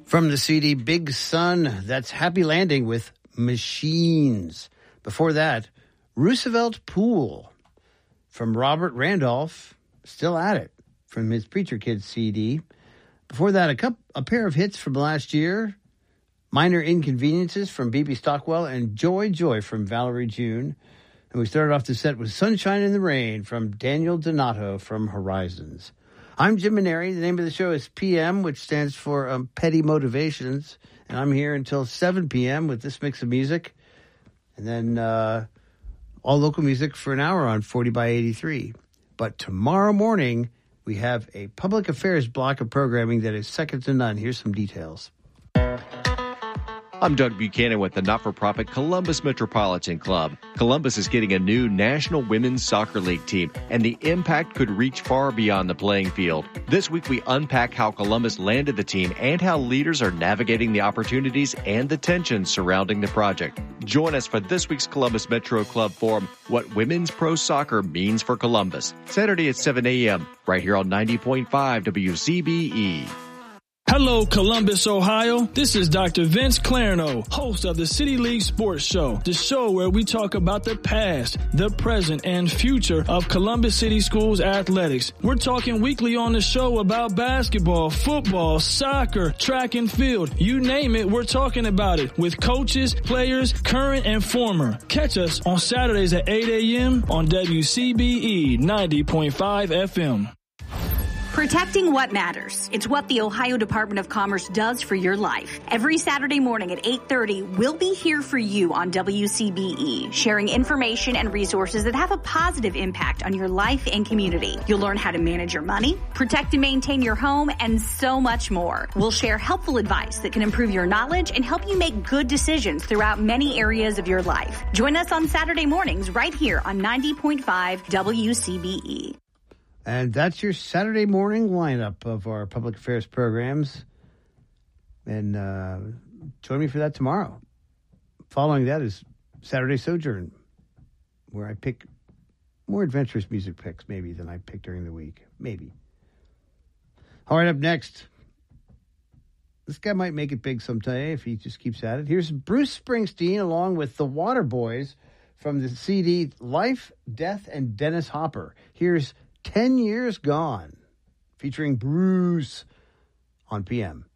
From the CD Big Sun, that's Happy Landing with Machines. Before that, Roosevelt Pool from Robert Randolph, Still at It, from his Preacher Kids CD. Before that, a pair of hits from last year, Minor Inconveniences from B.B. Stockwell and Joy Joy from Valerie June. And we started off the set with Sunshine in the Rain from Daniel Donato from Horizons. I'm Jim Maneri. The name of the show is PM, which stands for Petty Motivations. And I'm here until 7 p.m. with this mix of music. And then all local music for an hour on 40 by 83. But tomorrow morning, we have a public affairs block of programming that is second to none. Here's some details. I'm Doug Buchanan with the not-for-profit Columbus Metropolitan Club. Columbus is getting a new National Women's Soccer League team, and the impact could reach far beyond the playing field. This week, we unpack how Columbus landed the team and how leaders are navigating the opportunities and the tensions surrounding the project. Join us for this week's Columbus Metro Club Forum, What Women's Pro Soccer Means for Columbus, Saturday at 7 a.m., right here on 90.5 WCBE. Hello, Columbus, Ohio. This is Dr. Vince Clarno, host of the City League Sports Show, the show where we talk about the past, the present, and future of Columbus City Schools athletics. We're talking weekly on the show about basketball, football, soccer, track and field. You name it, we're talking about it with coaches, players, current and former. Catch us on Saturdays at 8 a.m. on WCBE 90.5 FM. Protecting what matters. It's what the Ohio Department of Commerce does for your life. Every Saturday morning at 8:30, we'll be here for you on WCBE, sharing information and resources that have a positive impact on your life and community. You'll learn how to manage your money, protect and maintain your home, and so much more. We'll share helpful advice that can improve your knowledge and help you make good decisions throughout many areas of your life. Join us on Saturday mornings right here on 90.5 WCBE. And that's your Saturday morning lineup of our public affairs programs. And join me for that tomorrow. Following that is Saturday Sojourn, where I pick more adventurous music picks, maybe, than I pick during the week. Maybe. All right, up next. This guy might make it big someday if he just keeps at it. Here's Bruce Springsteen along with the Waterboys from the CD Life, Death, and Dennis Hopper. Here's 10 Years Gone, featuring Bruce on PM.